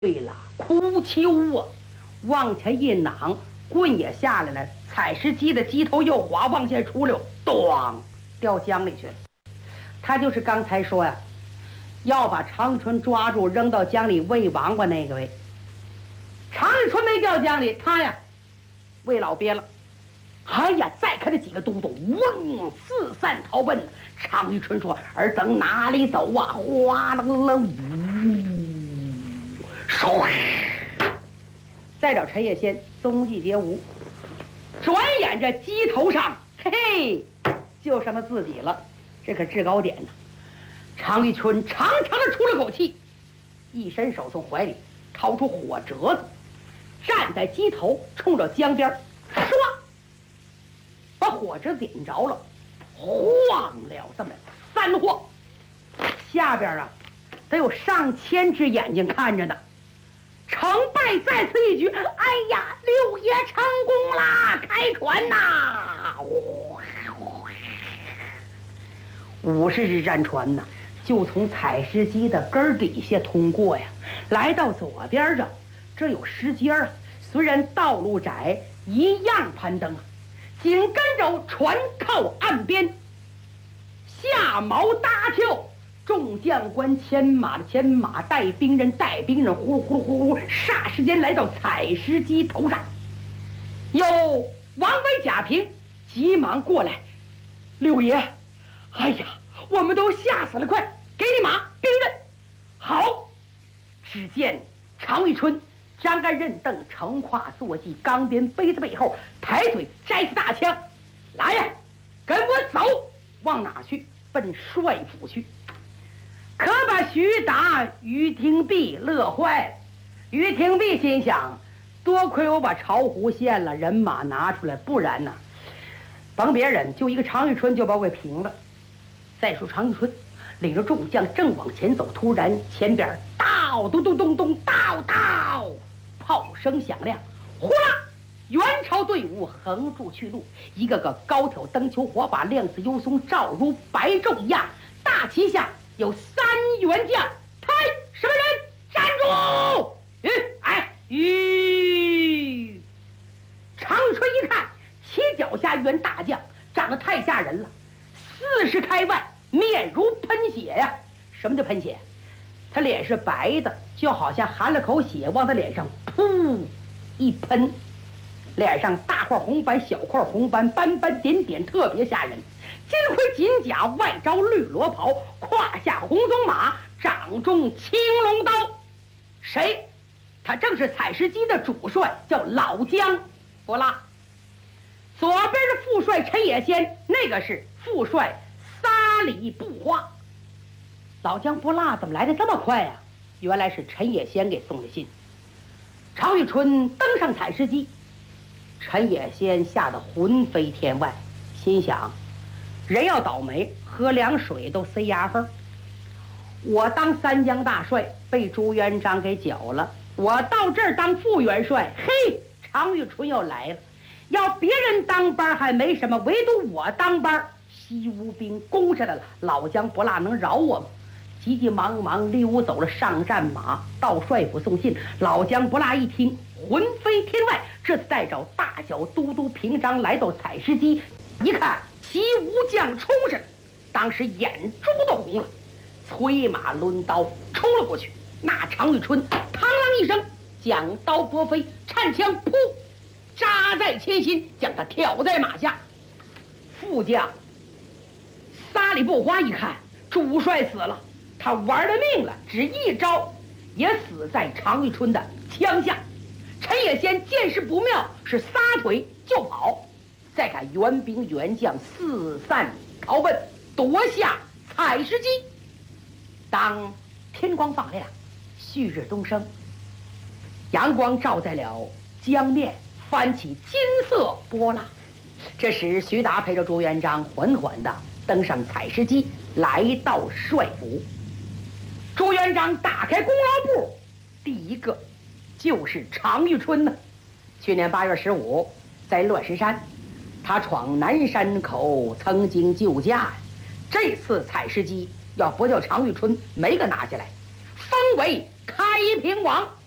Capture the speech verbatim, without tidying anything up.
对了，哭秋啊，往前一攮，棍也下来了，采石机的机头又滑，往前出溜，咣，掉江里去了。他就是刚才说呀，要把常玉春抓住，扔到江里喂王八那个位。常玉春没掉江里，他呀喂老鳖了。哎呀，再看这几个都督，嗡，四散逃奔。常玉春说：“尔等哪里走啊？”哗啦啦，呜，唰！再找陈叶仙，踪迹皆无。转眼这鸡头上，嘿嘿，就剩他自己了。这可制高点呢。常玉春长长的出了口气，一伸手从怀里掏出火折子，站在鸡头，冲着江边，唰，把火折子点着了，晃了这么三晃，下边啊，得有上千只眼睛看着呢。成败在此一举。哎呀，六爷成功啦！开船呐！五十只战船呐，就从采石机的根儿底下通过呀，来到左边这，这有石阶啊。虽然道路窄，一样攀登啊。紧跟着船靠岸边，下锚搭桥。众将官牵马的牵马，带兵人带兵人，呼噜呼噜呼噜，霎时间来到采石机头上。有王维、贾平急忙过来，六爷，哎呀，我们都吓死了，快给你马兵刃。好，只见常玉春张开刃凳，乘胯坐骑，钢鞭背在背后，抬腿摘起大枪，来呀，跟我走！往哪去？奔帅府去。可把徐达、于廷弼乐坏了。于廷弼心想，多亏我把巢湖献了，人马拿出来，不然呢，甭别人，就一个常玉春就把我给平了。再说常玉春领着众将正往前走，突然前边到咚咚咚咚到到，炮声响亮，呼啦，元朝队伍横住去路，一个个高挑登裘，火把亮似幽松，照如白昼一样。大旗下有三员将，抬什么人？站住！吁，哎，吁！常玉春一看，旗脚下一员大将，长得太吓人了，四十开外，面如喷血呀！什么叫喷血？他脸是白的，就好像含了口血往他脸上噗一喷，脸上大块红斑，小块红斑，斑斑点点，特别吓人。金盔锦甲，外着绿罗袍，胯下红鬃马，掌中青龙刀。谁？他正是采石机的主帅，叫老姜伯拉。左边是副帅陈野先，那个是副帅撒里不花。老姜伯拉怎么来的这么快呀、啊？原来是陈野先给送的信。常玉春登上采石机，陈野先吓得魂飞天外，心想：人要倒霉，喝凉水都塞牙缝。我当三江大帅，被朱元璋给剿了。我到这儿当副元帅，嘿，常玉春又来了。要别人当班还没什么，唯独我当班，西吴兵攻上来了，老姜不辣能饶我吗？急急忙忙溜走了上战马，到帅府送信。老姜不辣一听，魂飞天外，这次带着大小都督平章来到采石机，一看齐武将冲上来，当时眼珠都红了，催马抡刀冲了过去。那常玉春嘡啷一声，将刀拨飞，颤枪噗扎在前心，将他挑在马下。副将撒里不花一看主帅死了，他玩了命了，只一招也死在常玉春的枪下。陈野先见势不妙，是撒腿就跑。再看援兵援将四散逃奔，夺下采石机。当天光放亮，旭日东升，阳光照在了江面，翻起金色波浪。这时徐达陪着朱元璋缓缓地登上采石机，来到帅府。朱元璋打开功劳簿，第一个就是常玉春呢。去年八月十五，在乱石山，他闯南山口，曾经救驾。这次采石机要不叫常玉春，没个拿下来，封为开平王。